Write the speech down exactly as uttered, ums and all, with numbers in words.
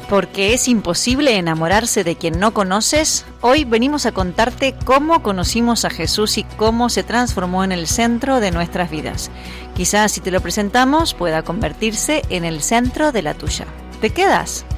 Porque es imposible enamorarse de quien no conoces, hoy venimos a contarte cómo conocimos a Jesús y cómo se transformó en el centro de nuestras vidas. Quizás si te lo presentamos pueda convertirse en el centro de la tuya. ¿Te quedas?